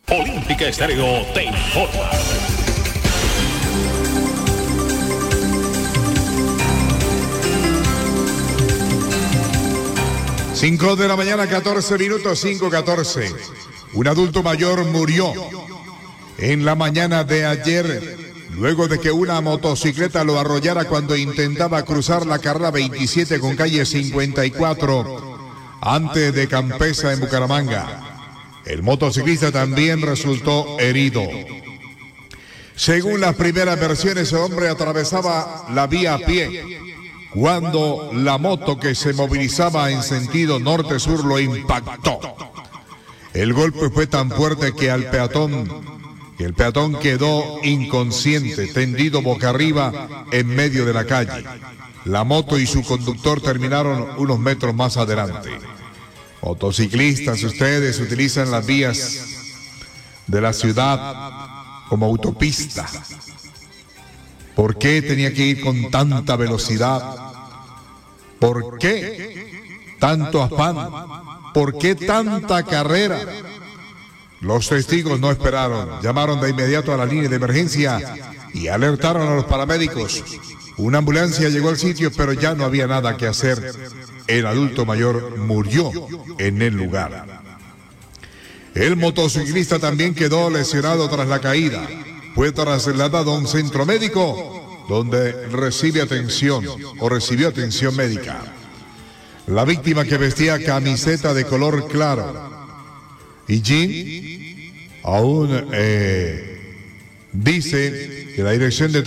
Olímpica Estéreo te informa. 5 de la mañana, 14 minutos, 5:14. Un adulto mayor murió en la mañana de ayer, luego de que una motocicleta lo arrollara cuando intentaba cruzar la carrera 27 con calle 54, antes de Campesa en Bucaramanga. El motociclista también resultó herido. Según las primeras versiones, el hombre atravesaba la vía a pie cuando la moto que se movilizaba en sentido norte-sur lo impactó. El golpe fue tan fuerte que el peatón quedó inconsciente, tendido boca arriba en medio de la calle. La moto y su conductor terminaron unos metros más adelante. Motociclistas, ustedes utilizan las vías de la ciudad como autopista. ¿Por qué tenía que ir con tanta velocidad? ¿Por qué tanto afán? ¿Por qué tanta carrera? Los testigos no esperaron, llamaron de inmediato a la línea de emergencia y alertaron a los paramédicos. Una ambulancia llegó al sitio, pero ya no había nada que hacer. El adulto mayor murió en el lugar. El motociclista también quedó lesionado tras la caída. Fue trasladado a un centro médico donde recibió atención médica. La víctima, que vestía camiseta de color claro y jean, aún dice que la dirección de